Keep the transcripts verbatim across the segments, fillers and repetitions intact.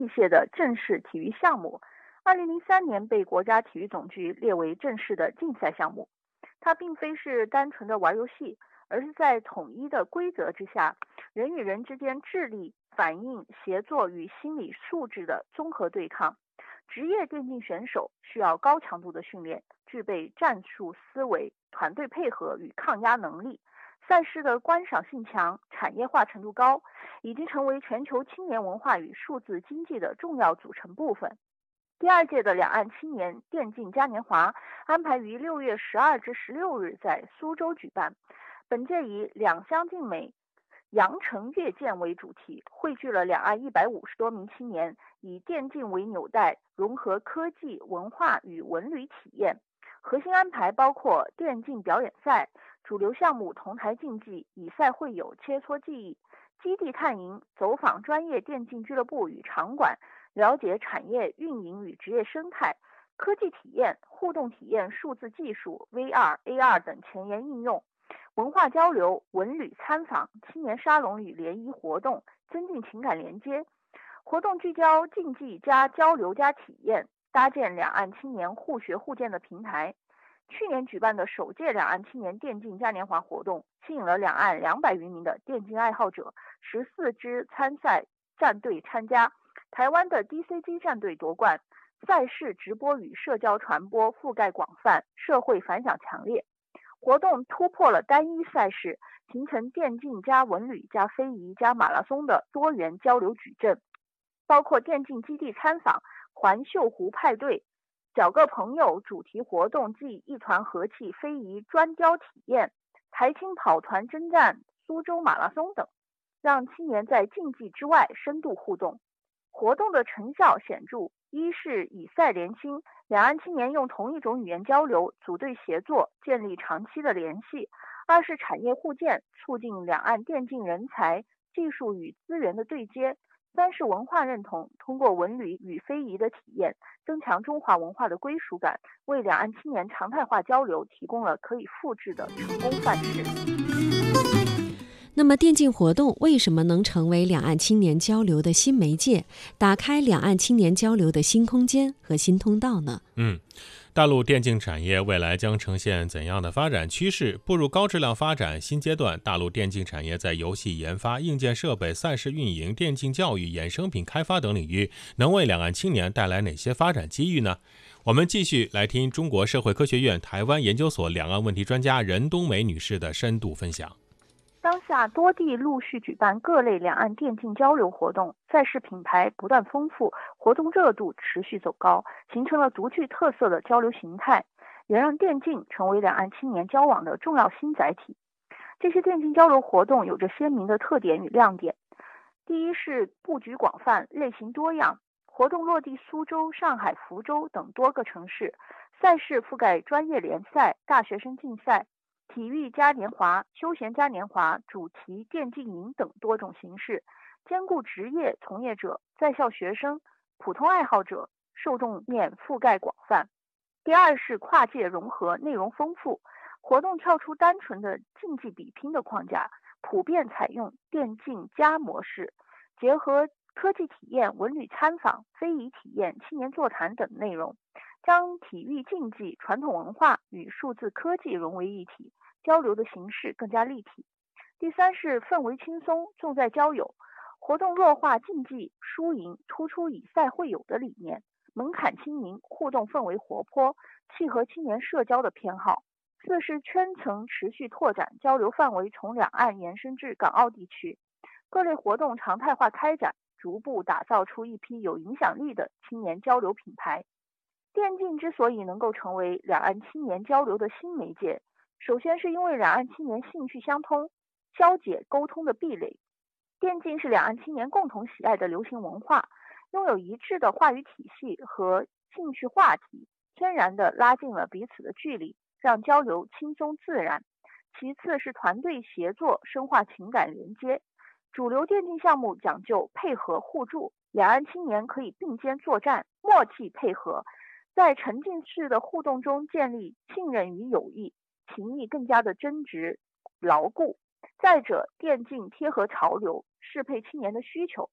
械的正式体育项目，二零零三年被国家体育总局列为正式的竞赛项目。它并非是单纯的玩游戏，而是在统一的规则之下，人与人之间智力、反应、协作与心理素质的综合对抗。职业电竞选手需要高强度的训练，具备战术思维、团队配合与抗压能力。赛事的观赏性强，产业化程度高，已经成为全球青年文化与数字经济的重要组成部分。第二届的两岸青年电竞嘉年华安排于六月十二至十六日在苏州举办。本届以两相敬美、羊城跃剑为主题，汇聚了两岸一百五十多名青年，以电竞为纽带，融合科技、文化与文旅体验。核心安排包括电竞表演赛、主流项目同台竞技、以赛会友、切磋技艺、基地探营、走访专业电竞俱乐部与场馆，了解产业运营与职业生态、科技体验、互动体验、数字技术、V R、A R 等前沿应用。文化交流、文旅参访、青年沙龙与联谊活动，增进情感连接。活动聚焦竞技加交流加体验，搭建两岸青年互学互鉴的平台。去年举办的首届两岸青年电竞嘉年华活动，吸引了两岸两百余名的电竞爱好者，十四支参赛战队参加，台湾的 D C G 战队夺冠。赛事直播与社交传播覆盖广泛，社会反响强烈。活动突破了单一赛事，形成电竞加文旅加非遗加马拉松的多元交流矩阵，包括电竞基地参访、环秀湖派对、找个朋友主题活动暨一团和气非遗专雕体验、台青跑团征战、苏州马拉松等，让青年在竞技之外深度互动。活动的成效显著，一是以赛连心，两岸青年用同一种语言交流，组队协作，建立长期的联系；二是产业互鉴，促进两岸电竞人才、技术与资源的对接；三是文化认同，通过文旅与非遗的体验，增强中华文化的归属感，为两岸青年常态化交流提供了可以复制的成功范式。 那么电竞活动为什么能成为两岸青年交流的新媒介，打开两岸青年交流的新空间和新通道呢？ 嗯，大陆电竞产业未来将呈现怎样的发展趋势？步入高质量发展新阶段，大陆电竞产业在游戏研发、硬件设备、赛事运营、电竞教育、衍生品开发等领域，能为两岸青年带来哪些发展机遇呢？我们继续来听中国社会科学院台湾研究所两岸问题专家任冬梅女士的深度分享。 当下多地陆续举办各类两岸电竞交流活动，赛事品牌不断丰富，活动热度持续走高，形成了独具特色的交流形态，也让电竞成为两岸青年交往的重要新载体。这些电竞交流活动有着鲜明的特点与亮点。第一是布局广泛，类型多样，活动落地苏州、上海、福州等多个城市，赛事覆盖专业联赛、大学生竞赛、体育嘉年华、休闲嘉年华、主题电竞营等多种形式，兼顾职业从业者、在校学生、普通爱好者，受众面覆盖广泛。第二是跨界融合，内容丰富，活动跳出单纯的竞技比拼的框架，普遍采用电竞加模式，结合科技体验、文旅参访、非遗体验、青年座谈等内容，将体育竞技、传统文化与数字科技融为一体，交流的形式更加立体。第三是氛围轻松，重在交友，活动弱化竞技输赢，突出以赛会友的理念，门槛亲民，互动氛围活泼，契合青年社交的偏好。四是圈层持续拓展，交流范围从两岸延伸至港澳地区，各类活动常态化开展，逐步打造出一批有影响力的青年交流品牌。电竞之所以能够成为两岸青年交流的新媒介，首先是因为两岸青年兴趣相通，消解沟通的壁垒。电竞是两岸青年共同喜爱的流行文化，拥有一致的话语体系和兴趣话题，天然地拉近了彼此的距离，让交流轻松自然。其次是团队协作，深化情感连接。主流电竞项目讲究配合互助，两岸青年可以并肩作战，默契配合，在沉浸式的互动中建立信任与友谊，情谊更加的真挚牢固。再者，电竞贴合潮流，适配青年的需求，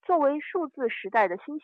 作为数字时代的新